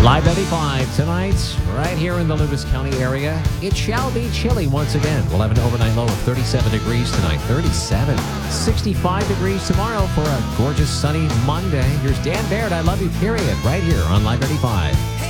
Live 85 tonight, right here in the Lucas County area. It shall be chilly once again. We'll have an overnight low of 37 degrees tonight. 37. 65 degrees tomorrow for a gorgeous sunny Monday. Here's Dan Baird, I Love You, period, right here on Live 85.